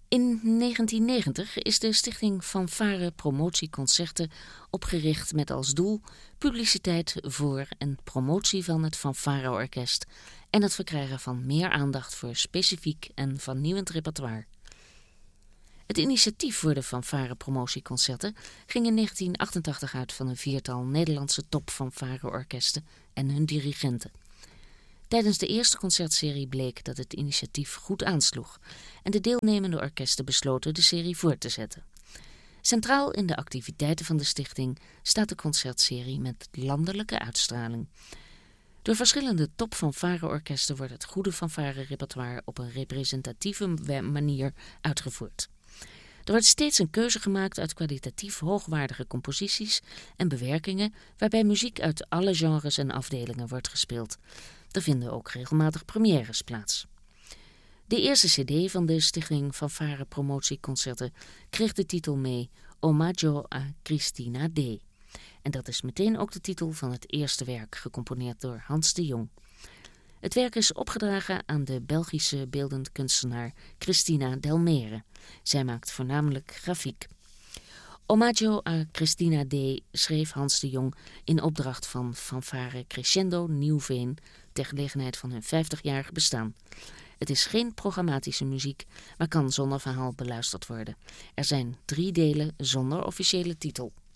In 1990 is de stichting Fanfare Promotieconcerten opgericht met als doel publiciteit voor en promotie van het fanfareorkest en het verkrijgen van meer aandacht voor specifiek en vernieuwend repertoire. Het initiatief voor de Fanfare Promotieconcerten ging in 1988 uit van een 4-tal Nederlandse topfanfareorkesten en hun dirigenten. Tijdens de eerste concertserie bleek dat het initiatief goed aansloeg en de deelnemende orkesten besloten de serie voort te zetten. Centraal in de activiteiten van de stichting staat de concertserie met landelijke uitstraling. Door verschillende topfanfareorkesten wordt het goede fanfare-repertoire op een representatieve manier uitgevoerd. Er wordt steeds een keuze gemaakt uit kwalitatief hoogwaardige composities en bewerkingen waarbij muziek uit alle genres en afdelingen wordt gespeeld. Er vinden ook regelmatig premières plaats. De eerste cd van de stichting Fanfare Promotieconcerten kreeg de titel mee Omaggio a Cristina D. En dat is meteen ook de titel van het eerste werk, gecomponeerd door Hans de Jong. Het werk is opgedragen aan de Belgische beeldend kunstenaar Christina Delmere. Zij maakt voornamelijk grafiek. Omaggio a Cristina D. schreef Hans de Jong in opdracht van Fanfare Crescendo Nieuwveen ter gelegenheid van hun 50-jarig bestaan. Het is geen programmatische muziek, maar kan zonder verhaal beluisterd worden. Er zijn 3 delen zonder officiële titel.